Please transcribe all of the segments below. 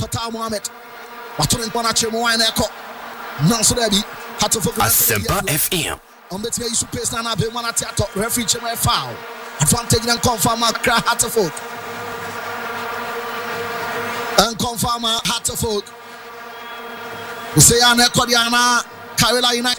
Fatah Mohamed. Waturin Bonache Moineko. Nanso Debi. Asempa FM. On bet you space na be one at referee chema foul. Advantage and confirm Accra Hatterfolk. And confirm Hatterfolk. We say Aneko Diana Karela United.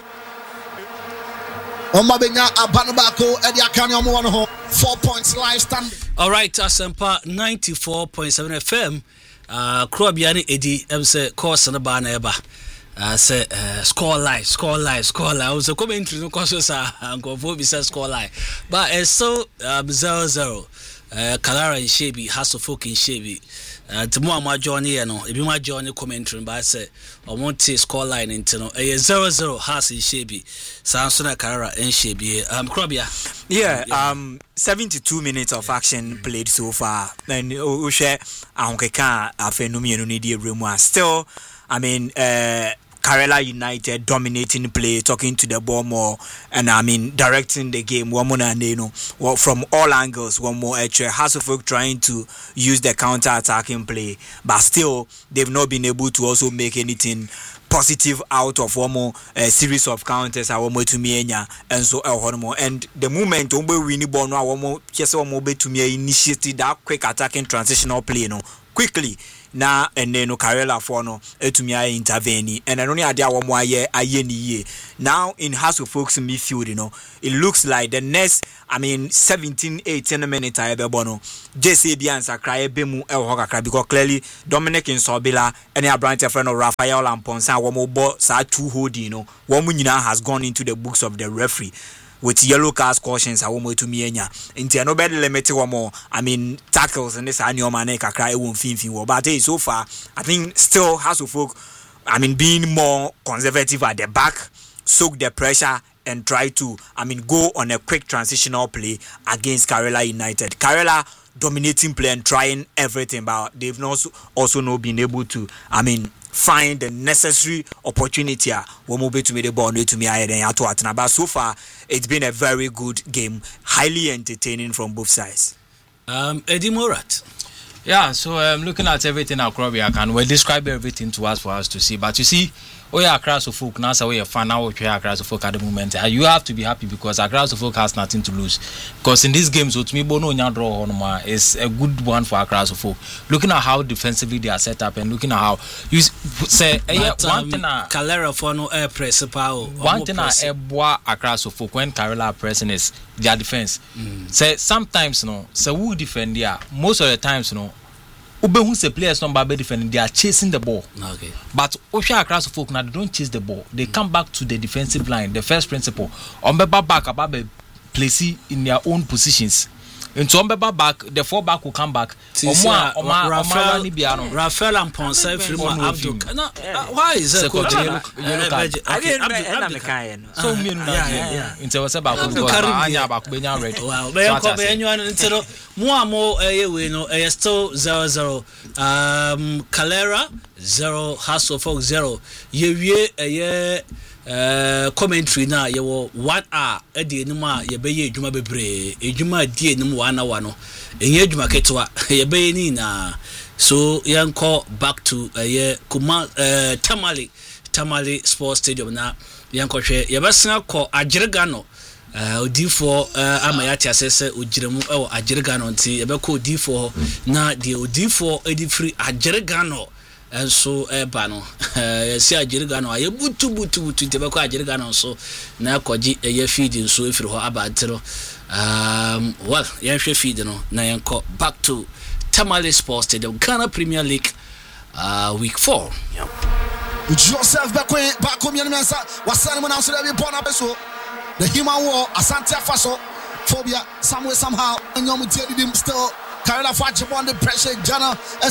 Omabenya Abanabako Eddie Akani Omo 4 points live standing. All right, Asempa 94.7 FM. Kroabiani Eddie say course na ba na eba. Say score line. I was a commentary no cause go for score line. But it's so 0-0. Kalara in Shebi, Hasselfolk in Shebi. Tomorrow my journey, no, if you my journey commentary, but I say I want to score line into no 0-0 Has in Shebi. Samsona Kalara in Shebi. Krobia. Yeah, 72 minutes of action played so far. And Ushe Ankeka Afenumi and Unidi Rumwa. Still, I mean, Karela United dominating play, talking to the ball more, and I mean directing the game. One more and from all angles. One more extra. Hasselfolk trying to use the counter-attacking play, but still they've not been able to also make anything positive out of one more series of counters. One more to me and so and the moment we need ball now one more just one more to me initiated that quick attacking transitional play quickly. Na and then Karela for no etumia intervene and I only idea one more year now in Hasselfolk's midfield, it looks like the next 17-18 minutes I ever bono JCB and Sakrae Bemu El Hokaka because clearly Dominic in Sobila and a branch friend of Raphael Amponsa one more ball sa two holding one has gone into the books of the referee with yellow cards cautions I won't to me into nobody limited one more tackles and this annual man cry won't fin but so far I think still Hasselfolk being more conservative at the back, soak the pressure and try to go on a quick transitional play against Karela United. Karela dominating play and trying everything, but they've also not been able to find the necessary opportunity when move to me the ball to me but so far it's been a very good game, highly entertaining from both sides. Eddie Morat. Yeah, so looking at everything across we can describe everything to us for us to see. But you see, Accra folk now so we are fan now Accra folk at the moment. You have to be happy because Accra folk has nothing to lose. Because in these games, with me Bono draw on is a good one for Accra folk. Looking at how defensively they are set up and looking at how you say one thing Calera for no air press power. One thing Accra folk when Karela pressing is their defense. Say sometimes so who defend there most of the times Ube say players not by defending, they are chasing the ball. Okay. But Osha across folk now they don't chase the ball. They come back to the defensive line, the first principle. Ombeba back about place in their own positions. And so back, the four back will come back. Rafael and Ponce Abdul. Why is that? I didn't so into what's about red. Well, they are coming anyone more still 0-0. Calera 0, Hasselfolk 0. Ye commentary na yewo 1 hour edi enuma ye beye adwuma bebre adwuma die enum 1 hour no enye adwuma ketwa ye beye ni na so yanko back to Tamale Sports Stadium na yanko hwe ye besena ko Agirega no odifo amayati asese ogiremu Agirega no nti ye be ko odifo na de odifo edi free Agirega no and so bano see Agirega no aye butu tebe ko Agirega no so na kwaji eye feed so efiri ho abantero well yen hwe feed no na yen ko back to Tamale Sports Stadium Ghana Premier League week 4 Joseph back home mensa wasane mo na so dey born abeso the human war Asante Afaso phobia somewhere somehow and you still Karela fight on the pressure Ghana